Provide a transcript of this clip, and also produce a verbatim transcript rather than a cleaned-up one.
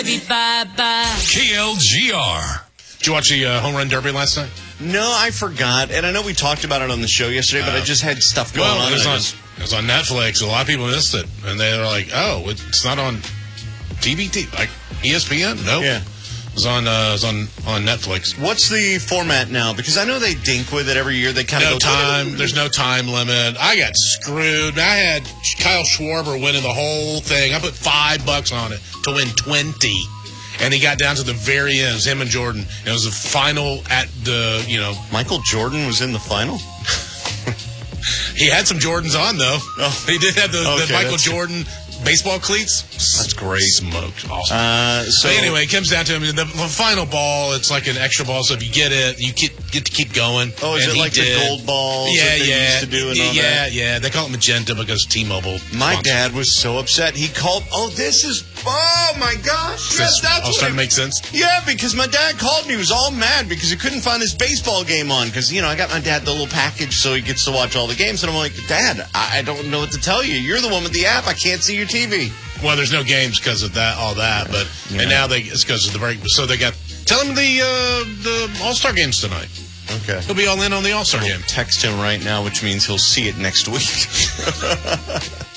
K L G R. Did you watch the uh, Home Run Derby last night? No, I forgot. And I know we talked about it on the show yesterday, but uh, I just had stuff going well, on. It was on, just... it was on Netflix. A lot of people missed it. And they were like, oh, it's not on T V T, like E S P N? No. Nope. Yeah. It was on, uh, it was on, on Netflix. What's the format now? Because I know they dink with it every year. They kind of no go... time. There's no time limit. I got screwed. I had Kyle Schwarber winning the whole thing. I put five bucks on it to win twenty. And he got down to the very end. It was him and Jordan. It was the final at the, you know... Michael Jordan was in the final? He had some Jordans on, though. Oh. He did have the, okay, the Michael Jordan baseball cleats. That's great. Smoked. Awesome. Uh, so but anyway, it comes down to, I mean, the, the final ball, it's like an extra ball, so if you get it, you get, get to keep going. Oh, is and it like did. the gold balls yeah, that they yeah, used to do and all yeah, that? Yeah, They call it magenta because T-Mobile. My sponsors. dad was so upset. He called, oh, this is, oh, my gosh. Yes, that's I was what starting it, to make sense. Yeah, because my dad called me. He was all mad because he couldn't find his baseball game on. Because, you know, I got my dad the little package so he gets to watch all the games. And I'm like, Dad, I, I don't know what to tell you. You're the one with the app. I can't see your T V. Well, there's no games because of that, all that, but yeah. and now they it's because of the break. So they got tell him the uh, the All Star games tonight. Okay, he'll be all in on the All Star game. Text him right now, which means he'll see it next week.